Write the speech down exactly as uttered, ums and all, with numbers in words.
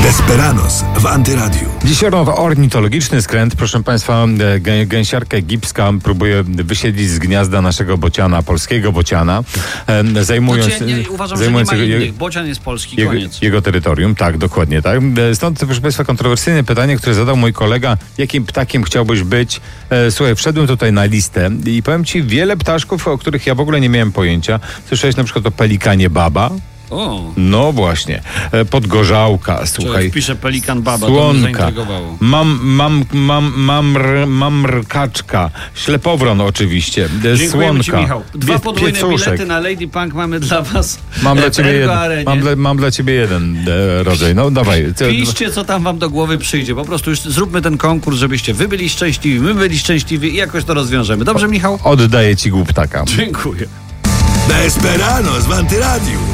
Desperados w Antyradiu. Dziś ornitologiczny skręt. Proszę Państwa, gę, gęsiarka egipska próbuje wysiedlić z gniazda naszego bociana, polskiego bociana, zajmując, znaczy, nie, uważam, zajmując że nie ma jego, innych. Bocian jest polski, jego, koniec. Jego terytorium, tak, dokładnie tak. Stąd, proszę Państwa, kontrowersyjne pytanie, które zadał mój kolega, jakim ptakiem chciałbyś być? Słuchaj, wszedłem tutaj na listę i powiem Ci, wiele ptaszków, o których ja w ogóle nie miałem pojęcia. Słyszałeś na przykład o pelikanie baba? O. No właśnie, podgorzałka, słuchaj. Wpiszę pelikan baba, słonka. to mnie zaintrygowało. Mam, mam, mam, mam, mam rkaczka, ślepowron oczywiście, Dziękujemy słonka. Ci, Michał. Dwa pie- podwójne piecuszek. bilety na Lady Punk mamy dla Was. Mam dla w ciebie Ergo jeden, Arenie. mam dla, mam dla ciebie jeden e, rodzaj, no dawaj. Co- Piszcie, co tam Wam do głowy przyjdzie. Po prostu już zróbmy ten konkurs, żebyście Wy byli szczęśliwi, my byli szczęśliwi i jakoś to rozwiążemy. Dobrze, Michał? Oddaję Ci głuptaka. Dziękuję. Desperados w Antyradiu.